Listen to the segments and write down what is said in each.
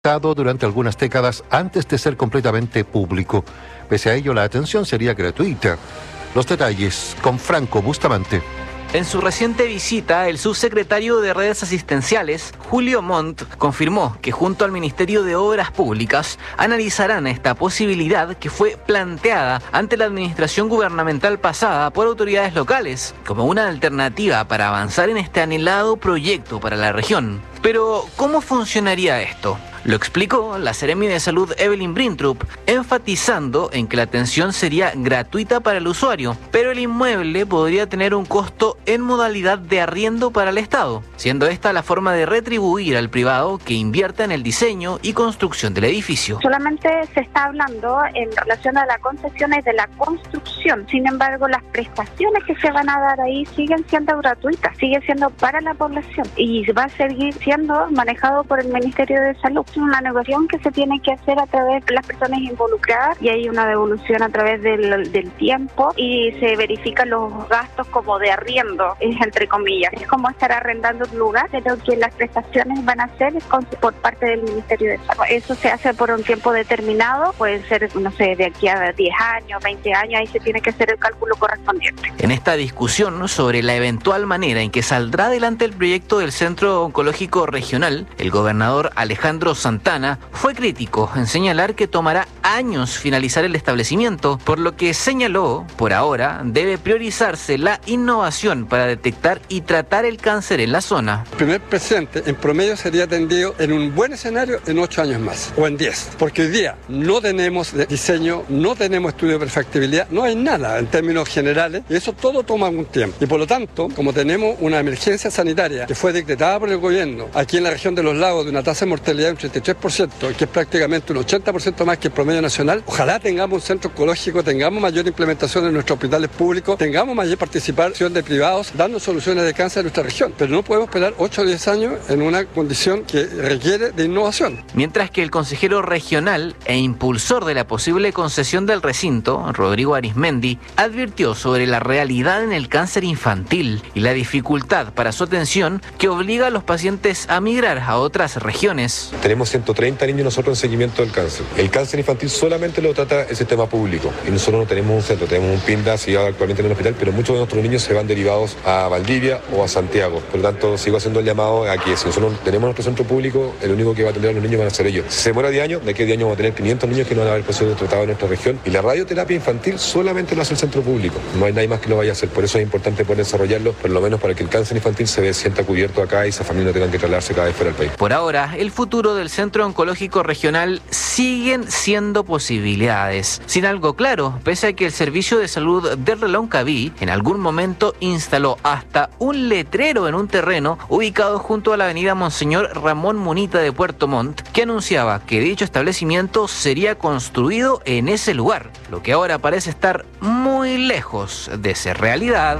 durante algunas décadas antes de ser completamente público. Pese a ello, la atención sería gratuita. Los detalles con Franco Bustamante. En su reciente visita, el subsecretario de Redes Asistenciales, Julio Montt, confirmó que junto al Ministerio de Obras Públicas analizarán esta posibilidad que fue planteada ante la administración gubernamental pasada por autoridades locales como una alternativa para avanzar en este anhelado proyecto para la región. Pero, ¿cómo funcionaría esto? Lo explicó la Seremi de Salud Evelyn Brintrup, enfatizando en que la atención sería gratuita para el usuario, pero el inmueble podría tener un costo en modalidad de arriendo para el Estado, siendo esta la forma de retribuir al privado que invierta en el diseño y construcción del edificio. Solamente se está hablando en relación a las concesiones de la construcción, sin embargo las prestaciones que se van a dar ahí siguen siendo gratuitas, siguen siendo para la población y va a seguir siendo manejado por el Ministerio de Salud. Es una negociación que se tiene que hacer a través de las personas involucradas y hay una devolución a través del tiempo y se verifican los gastos como de arriendo, entre comillas. Es como estar arrendando un lugar, pero que las prestaciones van a ser por parte del Ministerio de Salud. Eso se hace por un tiempo determinado, puede ser, no sé, de aquí a 10 años, 20 años, ahí se tiene que hacer el cálculo correspondiente. En esta discusión sobre la eventual manera en que saldrá adelante el proyecto del Centro Oncológico Regional, el gobernador Alejandro Santana fue crítico en señalar que tomará años finalizar el establecimiento, por lo que señaló, por ahora, debe priorizarse la innovación para detectar y tratar el cáncer en la zona. El primer paciente en promedio sería atendido en un buen escenario en 8 años más, o en 10, porque hoy día no tenemos diseño, no tenemos estudio de perfectibilidad, no hay nada en términos generales, y eso todo toma un tiempo. Y por lo tanto, como tenemos una emergencia sanitaria que fue decretada por el gobierno aquí en la región de los lagos de una tasa de mortalidad de un 33%, que es prácticamente un 80% más que el promedio nacional, ojalá tengamos un centro oncológico, tengamos mayor implementación en nuestros hospitales públicos, tengamos mayor participación de privados, dando soluciones de cáncer en nuestra región. Pero no podemos esperar 8 o 10 años en una condición que requiere de innovación. Mientras que el consejero regional e impulsor de la posible concesión del recinto, Rodrigo Arismendi, advirtió sobre la realidad en el cáncer infantil y la dificultad para su atención que obliga a los pacientes a migrar a otras regiones. Tenemos 130 niños nosotros en seguimiento del cáncer. El cáncer infantil solamente lo trata el sistema público y nosotros no tenemos un centro, tenemos un PINDA asignado actualmente en el hospital, pero muchos de nuestros niños se van derivados a Valdivia o a Santiago. Por lo tanto, sigo haciendo el llamado a que si nosotros tenemos nuestro centro público, el único que va a atender a los niños van a ser ellos. Si se demora 10 años, de aquí a 10 años vamos a tener 500 niños que no van a haber sido tratados en nuestra región y la radioterapia infantil solamente lo hace el centro público. No hay nadie más que lo vaya a hacer. Por eso es importante poder desarrollarlo, por lo menos para que el cáncer infantil se sienta cubierto acá y esa familia no tenga que trasladarse cada vez fuera del país. Por ahora, el futuro del Centro Oncológico Regional siguen siendo posibilidades, sin algo claro, pese a que el Servicio de Salud de Reloncaví en algún momento instaló hasta un letrero en un terreno ubicado junto a la avenida Monseñor Ramón Munita de Puerto Montt, que anunciaba que dicho establecimiento sería construido en ese lugar, lo que ahora parece estar muy lejos de ser realidad.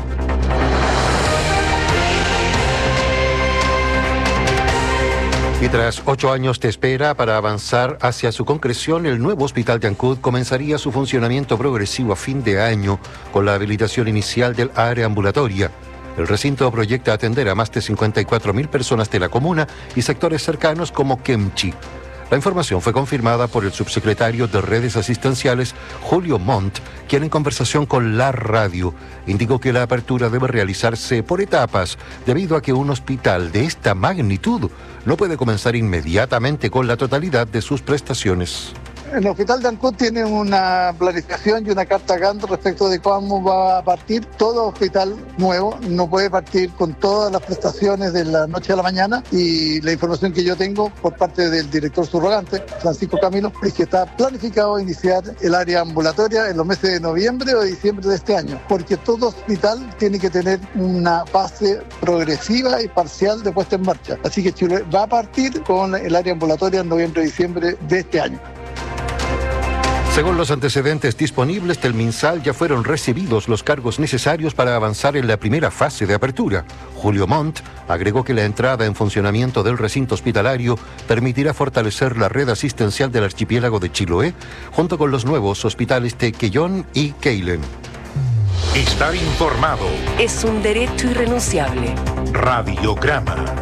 Y tras 8 años de espera para avanzar hacia su concreción, el nuevo Hospital de Ancud comenzaría su funcionamiento progresivo a fin de año con la habilitación inicial del área ambulatoria. El recinto proyecta atender a más de 54.000 personas de la comuna y sectores cercanos como Kemchi. La información fue confirmada por el subsecretario de Redes Asistenciales, Julio Montt, quien en conversación con la radio indicó que la apertura debe realizarse por etapas, debido a que un hospital de esta magnitud no puede comenzar inmediatamente con la totalidad de sus prestaciones. El Hospital de Ancud tiene una planificación y una carta Gantt respecto de cómo va a partir. Todo hospital nuevo no puede partir con todas las prestaciones de la noche a la mañana, y la información que yo tengo por parte del director subrogante, Francisco Camilo, es que está planificado iniciar el área ambulatoria en los meses de noviembre o diciembre de este año, porque todo hospital tiene que tener una fase progresiva y parcial de puesta en marcha. Así que Chile va a partir con el área ambulatoria en noviembre-diciembre de este año. Según los antecedentes disponibles del MinSal, ya fueron recibidos los cargos necesarios para avanzar en la primera fase de apertura. Julio Montt agregó que la entrada en funcionamiento del recinto hospitalario permitirá fortalecer la red asistencial del archipiélago de Chiloé, junto con los nuevos hospitales de Quellón y Keilen. Estar informado es un derecho irrenunciable. Radiograma.